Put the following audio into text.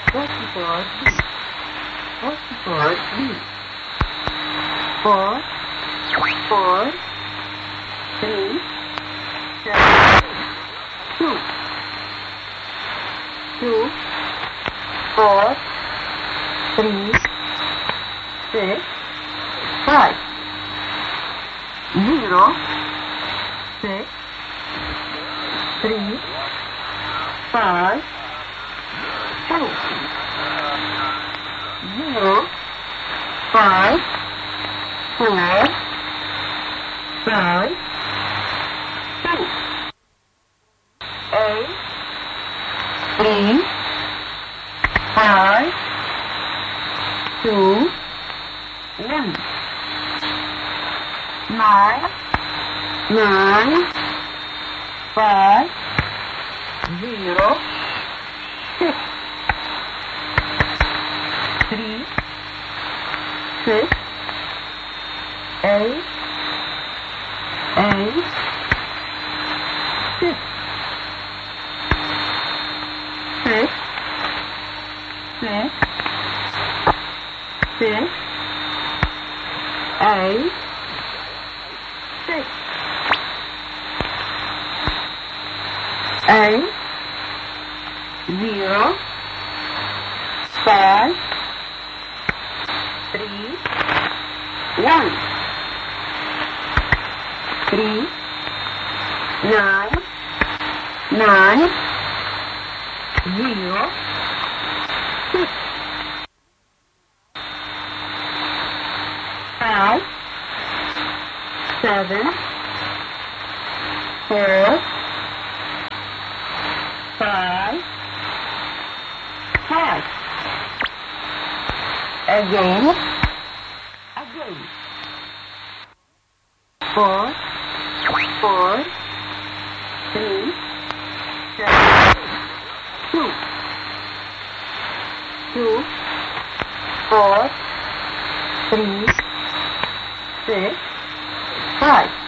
44 B. 44 B. 4, 4, 3, 7, 2, 2, 4, 3, 6, 5, 0, 6, 3, 5, 2, 0, 5, 4, 5, 2, 8, 3, 5, 2, 1, 9, 9, 5, 0, 6, 3, 6, 8, 8, 6, 6, 6, 6, 8, 6, 8, 0, 5, 3, 1, 3, 9, 9, 0, 6, 5, 7, 4, 5, 5. Again. 4, 4, 3, 7, 2, 2, 4, 3, 6, 5.